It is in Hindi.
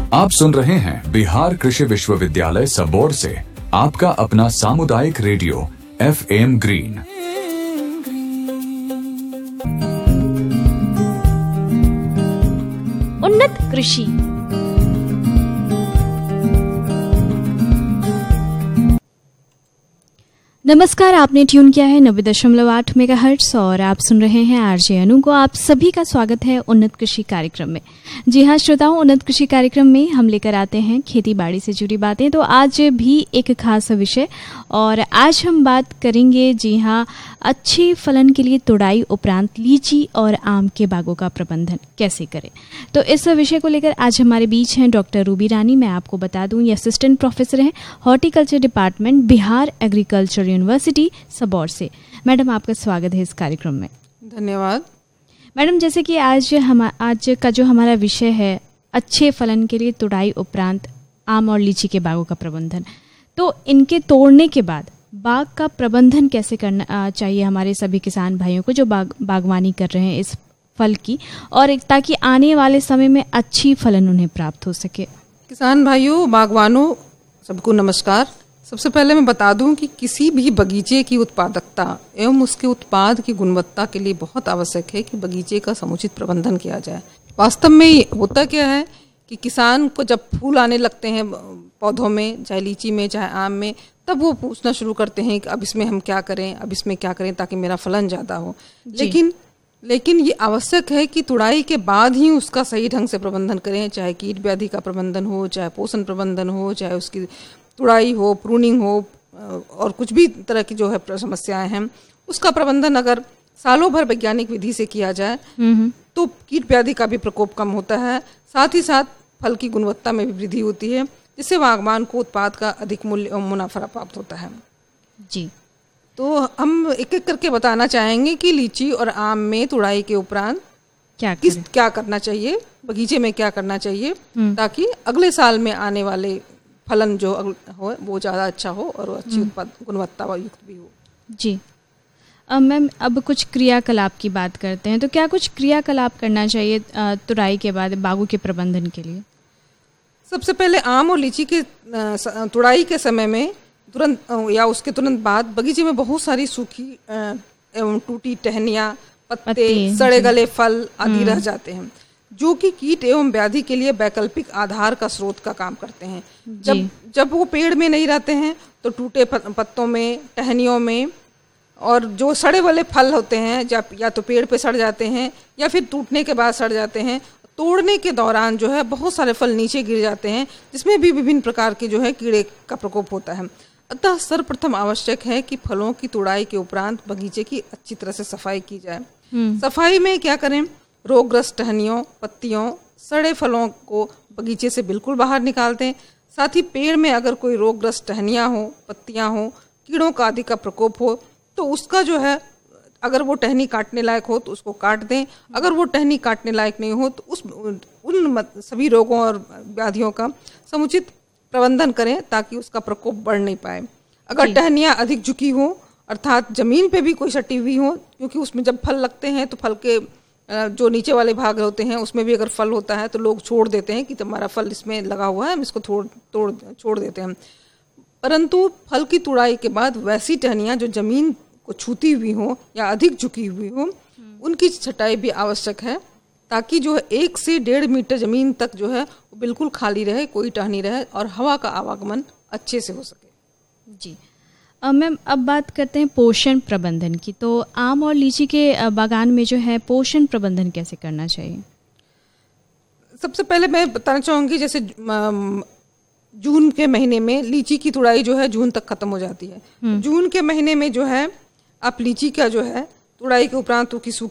आप सुन रहे हैं बिहार कृषि विश्वविद्यालय सबौर से आपका अपना सामुदायिक रेडियो FM ग्रीन। उन्नत कृषि। नमस्कार, आपने ट्यून किया है 90.8 मेगाहर्ट्ज और आप सुन रहे हैं आरजे अनु को। आप सभी का स्वागत है उन्नत कृषि कार्यक्रम में। जी हाँ श्रोताओं, उन्नत कृषि कार्यक्रम में हम लेकर आते हैं खेती बाड़ी से जुड़ी बातें। तो आज भी एक खास विषय और आज हम बात करेंगे जी हाँ अच्छे फलन के लिए तुड़ाई उपरांत लीची और आम के बागों का प्रबंधन कैसे करें। तो इस विषय को लेकर आज हमारे बीच हैं डॉक्टर रूबी रानी। मैं आपको बता दूं ये असिस्टेंट प्रोफेसर हैं horticulture department Bihar agriculture university Sabour से। मैडम आपका स्वागत है इस कार्यक्रम में। धन्यवाद मैडम। जैसे कि आज का जो हमारा विषय है अच्छे फलन के लिए तुड़ाई उपरांत आम और लीची के बागों का प्रबंधन, तो इनके तोड़ने के बाद बाग का प्रबंधन कैसे करना चाहिए हमारे सभी किसान भाइयों को जो बागवानी कर रहे हैं इस फल की, और ताकि आने वाले समय में अच्छी फलन उन्हें प्राप्त हो सके। किसान भाइयों, बागवानों, सबको नमस्कार। सबसे पहले मैं बता दूं कि किसी भी बगीचे की उत्पादकता एवं उसके उत्पाद की गुणवत्ता के लिए बहुत आवश्यक है कि बगीचे का समुचित प्रबंधन किया जाए। वास्तव में होता क्या है कि किसान को जब फूल आने लगते हैं पौधों में, चाहे लीची में चाहे आम में, तब वो पूछना शुरू करते हैं कि अब इसमें हम क्या करें, अब इसमें क्या करें ताकि मेरा फलन ज़्यादा हो। लेकिन ये आवश्यक है कि तुड़ाई के बाद ही उसका सही ढंग से प्रबंधन करें, चाहे कीट व्याधि का प्रबंधन हो, चाहे पोषण प्रबंधन हो, चाहे उसकी तुड़ाई हो, प्रूनिंग हो और कुछ भी तरह की जो है समस्याएं हैं, उसका प्रबंधन अगर सालों भर वैज्ञानिक विधि से किया जाए तो कीट व्याधि का भी प्रकोप कम होता है, साथ ही साथ फल की गुणवत्ता में भी वृद्धि होती है, जिससे बागवान को उत्पाद का अधिक मूल्य और मुनाफा प्राप्त होता है। जी, तो हम एक एक करके बताना चाहेंगे कि लीची और आम में तुड़ाई के उपरांत क्या करना चाहिए, बगीचे में क्या करना चाहिए ताकि अगले साल में आने वाले फलन जो हो वो ज़्यादा अच्छा हो और अच्छी उत्पाद गुणवत्ता युक्त भी हो। जी मैम, अब कुछ क्रियाकलाप की बात करते हैं। तो क्या कुछ क्रियाकलाप करना चाहिए तुड़ाई के बाद बागों के प्रबंधन के लिए? सबसे पहले आम और लीची के तुड़ाई के समय में तुरंत या उसके तुरंत बाद बगीचे में बहुत सारी सूखी एवं टूटी टहनियाँ, पत्ते, सड़े गले फल आदि रह जाते हैं, जो कि कीट एवं व्याधि के लिए वैकल्पिक आधार का स्रोत का काम करते हैं। जब वो पेड़ में नहीं रहते हैं तो टूटे पत्तों में, टहनियों में, और जो सड़े वाले फल होते हैं या तो पेड़ पे सड़ जाते हैं या फिर टूटने के बाद सड़ जाते हैं। तोड़ने के दौरान जो है बहुत सारे फल नीचे गिर जाते हैं, जिसमें भी विभिन्न प्रकार के जो है कीड़े का प्रकोप होता है। अतः सर्वप्रथम आवश्यक है कि फलों की तुड़ाई के उपरांत बगीचे की अच्छी तरह से सफाई की जाए। सफाई में क्या करें? रोगग्रस्त टहनियों, पत्तियों, सड़े फलों को बगीचे से बिल्कुल बाहर निकाल दें। साथ ही पेड़ में अगर कोई रोगग्रस्त टहनियाँ हो, पत्तियाँ हो, कीड़ों का आदि का प्रकोप हो तो उसका जो है अगर वो टहनी काटने लायक हो तो उसको काट दें। अगर वो टहनी काटने लायक नहीं हो तो उन सभी रोगों और व्याधियों का समुचित प्रबंधन करें ताकि उसका प्रकोप बढ़ नहीं पाए। अगर टहनियाँ अधिक झुकी हो अर्थात जमीन पे भी कोई सटी हुई हो, क्योंकि उसमें जब फल लगते हैं तो फल के जो नीचे वाले भाग होते हैं उसमें भी अगर फल होता है तो लोग छोड़ देते हैं कि तुम्हारा फल इसमें लगा हुआ है, हम इसको छोड़ देते हैं। परंतु फल की तुड़ाई के बाद वैसी टहनियाँ जो जमीन को छूती हुई हो या अधिक झुकी हुई हो, उनकी छटाई भी आवश्यक है ताकि जो है 1 से 1.5 मीटर जमीन तक जो है वो बिल्कुल खाली रहे, कोई टहनी रहे और हवा का आवागमन अच्छे से हो सके। जी मैम, अब बात करते हैं पोषण प्रबंधन की। तो आम और लीची के बागान में जो है पोषण प्रबंधन कैसे करना चाहिए? सबसे पहले मैं बताना चाहूँगी, जैसे जून के महीने में लीची की तुड़ाई जो है जून तक खत्म हो जाती है। जून के महीने में जो है आप लीची का जो है तुड़ाई के उपरांत